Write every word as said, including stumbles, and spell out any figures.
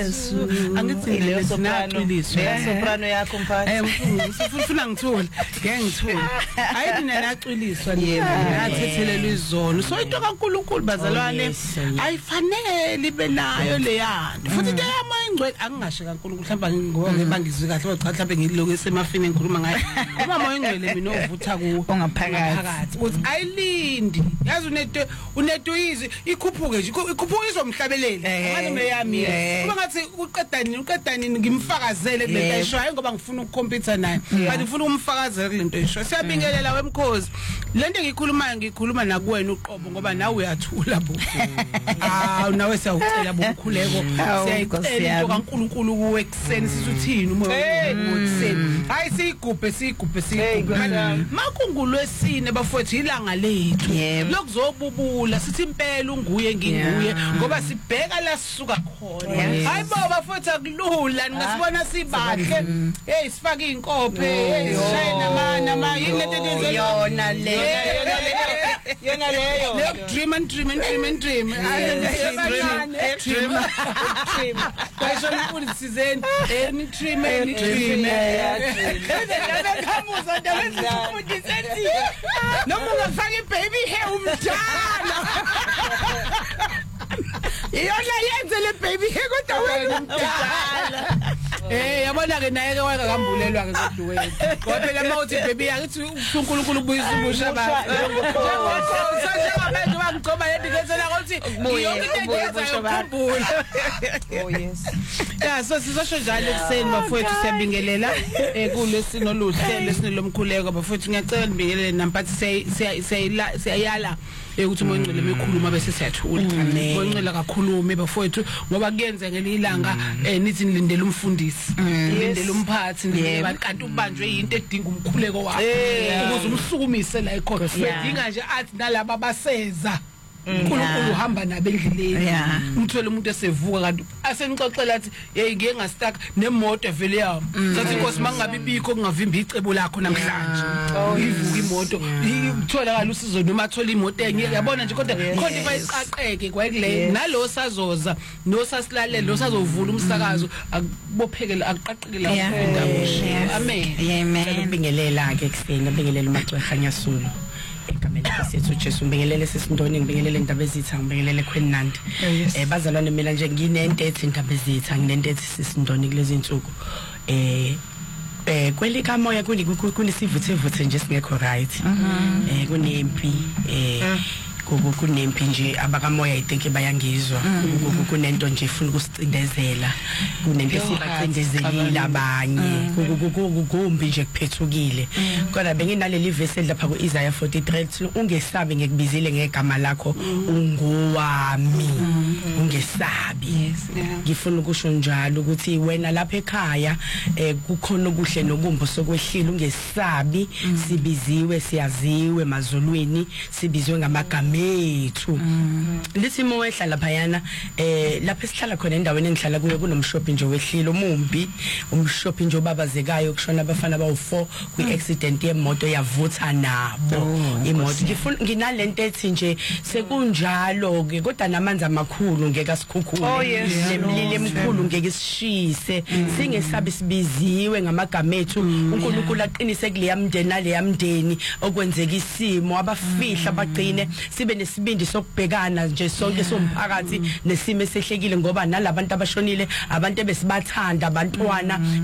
Yesu angithi le soprano le soprano yakho mfana eh ufuna ngithule ngeke ngithule ayithi nana aciliswa yebo ngathethelelwa izono so into kaNkuluNkulu bazalwane ayifanele ibe nayo le yanto futhi into yami engcwele angingasho kaNkuluNkulu mhlawumbe ngoba ngibangizwe kahle cha mhlawumbe ngiloko esemafini ngikhuluma ngayo uma moya engcwele mina ovutha kuwo ongaphakathi ukuthi ayilindi yazi uneto uneto izwi ikhuphuke nje ikhuphuke izomhlabeleli ngathi meyami kuba ngathi uqeda nini uqeda nini ngimfakazele kulento ayishoyo ngoba ngifuna ukukhompyutha naye kanti ngifuna ukumfakazela kulento ayishoyo siyabingelela wemkhozi lento ngikhulumayo ngikhuluma nakuwena uqobo ngoba nawe uyathula bo ah nawe siyawucela bokukhuleko siyayicela into kaNkuluNkulu kuwe ekseni sisuthini umoya wokuseni hayi sigubhe sigubhe sigubhe makungulwesine bafowethu ilanga lethu lokuzobubula sithi impela unguye nginguye ngoba sibheka la sisuka khona hayi bo bafowethu akulula ningasibona sibahle hey sifaka inkophe hey shaye nama nama yilento yona le yona leyo dream and dream and dream and dream dream dream kwasho ukuthi sizeni any dream any dream la khamuza ndawenza ukufundiseni noma ungafaka ibaby hair umdala iyona yenze le baby hair kodwa wena umdala eh yabona ke naye ke waka kambulelwa ke kodwa ngoba phela mawuthi baby yakithi uNkulunkulu ubuyisa ubusha bakhe sanje abantu bangigcoba yendikenzela ukuthi ngiyonke into engenza ukukhumbula oh yes yeah so sizosho njalo ekseni bafowethu siyabingelela eh kulesino luhle lesino lomkhuleko bafowethu ngiyacela nibingelele nampathi siyayila siyayala ukuthi uMongcele bekhuluma bese siyathula uMongcele kakhulume bafowethu ngoba kuyenze ngelilanga eh nithi nilindele umfundisi nilindele umphathi nilindele kanti ubanjwe into edinga umkhuleko wakho ukuze umsukumise la ikhona udinga nje athi nalabo abaseza uNkulunkulu uhamba nabendleleni umthole umuntu esevuka kanti asenixoxela athi hey ngeke ngastaka nemoto evele yami sathi inkosi mangabe ibikho kungavimba icebo lakho namhlanje ivuka imoto ithola kala usizo noma athola imoto enye yabona nje kodwa khona bayiqaqeke kwayekule nalo sazoza no sasilalela lo sazovula umsakazo akubophekela akuqaqekela ukufunda amen amen ngibingelela ke kuseni ngibingelela uMagcwetha Nyasulu egameni laSethu Jesu ngibingelele sesindoni ngibingelele indaba ezitha ngibingelele khwenandi eh bazalwane mina nje nginento ethi indaba ezitha nginento ethi sesindoni kulezi insuku eh eh kwelika moya kunisivuthe vuthe nje singekho right eh kunempi eh kunempi nje abakamoya I think bayangizwa kunento nje ifuna ukusicindezela kunento esibacindezelile abanye kumbi nje kuphethukile kodwa benginaleli verse lapha ku Isaiah forty-three ungesabi ngekubizile ngegama lakho ungowami ungesabi ngifuna ukusho njalo ukuthi wena lapha ekhaya kukhona okuhle nokumbi sokwehlila ungesabi sibiziwe siyaziwe mazulwini sibizwe ngamagama ethu lithi mowehla lapha yana eh lapha esihlala khona endaweni engihlala kuyo kunomshophi nje wehlilo umumbi umshophi nje obabazekayo kushona abafana bawu four kwi accident yemoto yavutha nabo imoto ngifuna nginalento ethi nje sekunjalo ke kodwa namanzi amakhulu ngeke asikhukhule nemlilo emkhulu ngeke isishise singesabi sibiziwe ngamagama ethu uNkulunkulu aqinise kule yamndeni nale yamndeni okwenzeka isimo abafihla bagcine sibe nesibindi sokubhekana nje sonke somphakathi nesimo esehlekile ngoba nalabantu abashonile abantu ebesibathanda abantwana